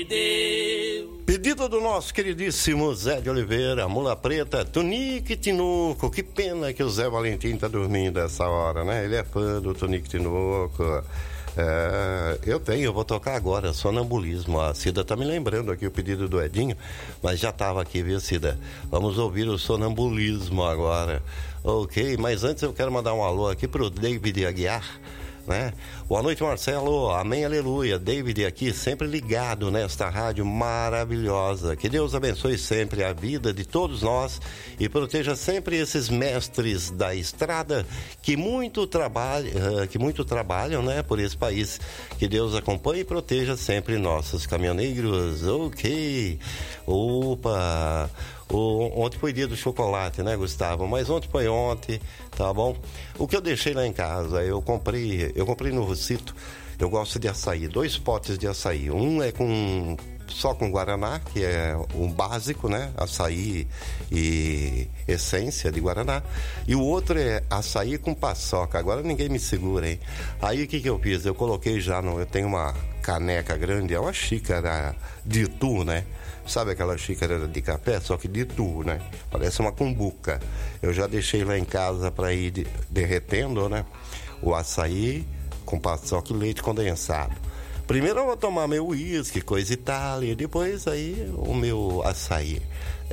Pedido do nosso queridíssimo Zé de Oliveira, Mula Preta, Tunique Tinoco. Que pena que o Zé Valentim tá dormindo essa hora, né? Ele é fã do Tunique Tinoco. Eu vou tocar agora, Sonambulismo. A Cida tá me lembrando aqui o pedido do Edinho, mas já tava aqui, viu, Cida? Vamos ouvir o Sonambulismo agora. Ok, mas antes eu quero mandar um alô aqui pro David Aguiar, né? Boa noite, Marcelo, amém, aleluia. David aqui, sempre ligado nesta rádio maravilhosa. Que Deus abençoe sempre a vida de todos nós e proteja sempre esses mestres da estrada que muito trabalham, né, por esse país. Que Deus acompanhe e proteja sempre nossos caminhoneiros. Ok, opa. Ontem foi dia do chocolate, né, Gustavo? Mas ontem foi ontem, tá bom? O que eu deixei lá em casa, eu comprei no Rocito. Eu gosto de açaí, 2 potes de açaí. Um é só com guaraná, que é um básico, né? Açaí e essência de guaraná. E o outro é açaí com paçoca. Agora ninguém me segura, hein? Aí o que eu fiz? Eu coloquei eu tenho uma caneca grande, é uma xícara de tu, né? Sabe aquela xícara de café, só que de tu, né? Parece uma cumbuca. Eu já deixei lá em casa para ir derretendo, né? O açaí com paçoca e leite condensado. Primeiro eu vou tomar meu uísque, coisa e tal, e depois aí o meu açaí.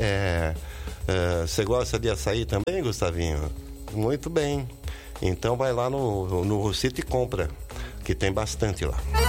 Você gosta de açaí também, Gustavinho? Muito bem. Então vai lá no Rocito e compra, que tem bastante lá.